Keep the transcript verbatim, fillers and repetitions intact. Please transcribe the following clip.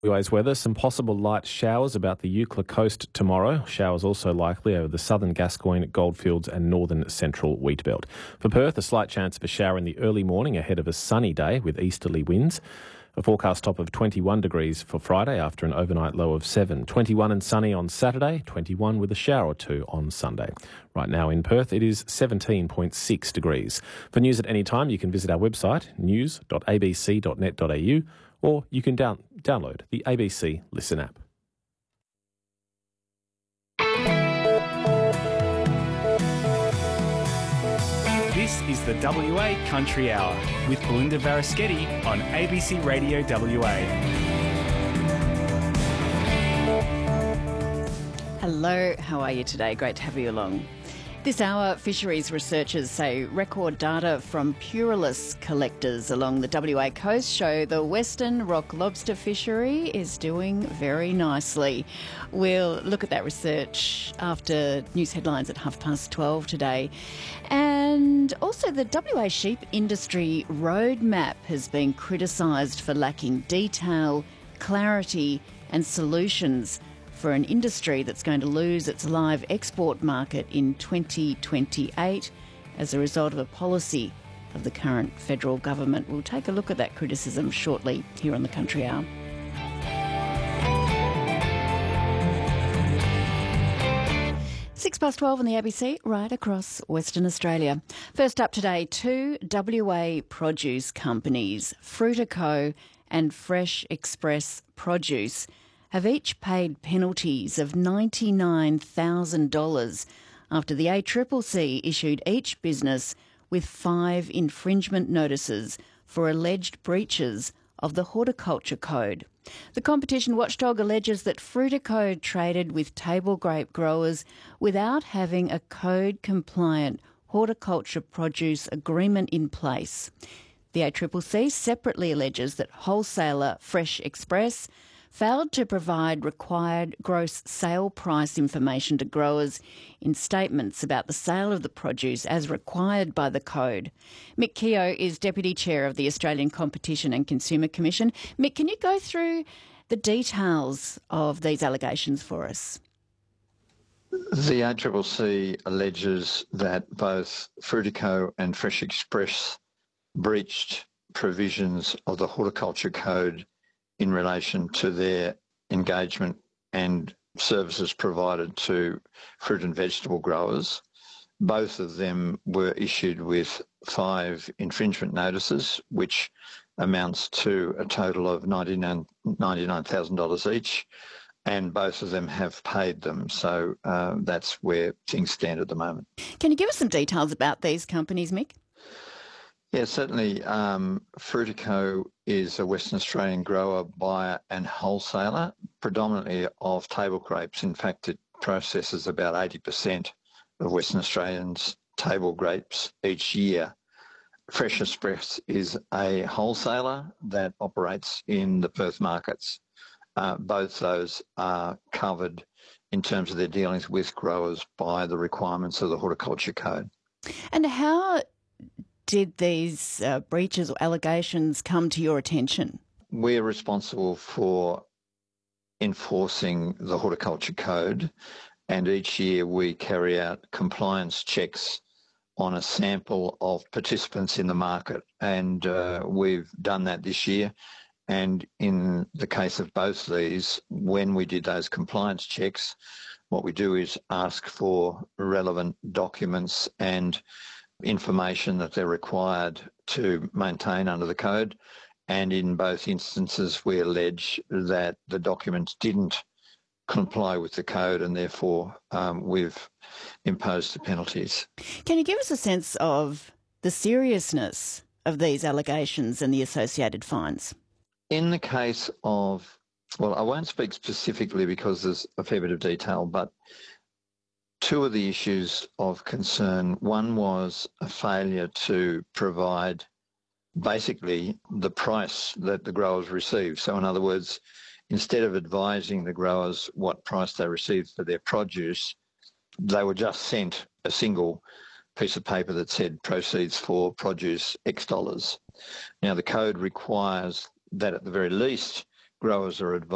Anyways, weather, some possible light showers about the Eucla coast tomorrow. Showers also likely over the southern Gascoyne, Goldfields and northern central wheat belt. For Perth, a slight chance of a shower in the early morning ahead of a sunny day with easterly winds. A forecast top of twenty-one degrees for Friday after an overnight low of seven. twenty-one and sunny on Saturday, twenty-one with a shower or two on Sunday. Right now in Perth, it is seventeen point six degrees. For news at any time, you can visit our website, news dot a b c dot net dot a u, or you can down, download the A B C Listen app. This is the W A Country Hour with Belinda Varaschetti on A B C Radio W A. Hello, how are you today? Great to have you along. This hour, fisheries researchers say record data from Puralus collectors along the W A coast show the western rock lobster fishery is doing very nicely. We'll look at that research after news headlines at half past twelve today. And also the W A sheep industry roadmap has been criticised for lacking detail, clarity and solutions for an industry that's going to lose its live export market in twenty twenty-eight as a result of a policy of the current federal government. We'll take a look at that criticism shortly here on the Country Hour. Six past twelve on the A B C, right across Western Australia. First up today, two W A produce companies, Frutico and Fresh Express Produce, have each paid penalties of ninety-nine thousand dollars after the A C C C issued each business with five infringement notices for alleged breaches of the Horticulture Code. The competition watchdog alleges that Frutico traded with table grape growers without having a code-compliant horticulture produce agreement in place. The A C C C separately alleges that wholesaler Fresh Express failed to provide required gross sale price information to growers in statements about the sale of the produce as required by the code. Mick Keogh is Deputy Chair of the Australian Competition and Consumer Commission. Mick, can you go through the details of these allegations for us? The A C C C alleges that both Frutico and Fresh Express breached provisions of the Horticulture Code in relation to their engagement and services provided to fruit and vegetable growers. Both of them were issued with five infringement notices, which amounts to a total of ninety-nine thousand dollars each, and both of them have paid them. So uh, that's where things stand at the moment. Can you give us some details about these companies, Mick? Yeah, certainly. Um, Frutico is a Western Australian grower, buyer and wholesaler, predominantly of table grapes. In fact, it processes about eighty percent of Western Australians' table grapes each year. Fresh Express is a wholesaler that operates in the Perth markets. Uh, both those are covered in terms of their dealings with growers by the requirements of the Horticulture Code. And how did these uh, breaches or allegations come to your attention? We're responsible for enforcing the Horticulture Code, and each year we carry out compliance checks on a sample of participants in the market, and uh, we've done that this year. And in the case of both these, when we did those compliance checks, what we do is ask for relevant documents and information that they're required to maintain under the code. And in both instances, we allege that the documents didn't comply with the code, and therefore um, we've imposed the penalties. Can you give us a sense of the seriousness of these allegations and the associated fines? In the case of, well, I won't speak specifically because there's a fair bit of detail, but two of the issues of concern, one was a failure to provide basically the price that the growers received. So in other words, instead of advising the growers what price they received for their produce, they were just sent a single piece of paper that said proceeds for produce X dollars. Now the code requires that at the very least growers are advised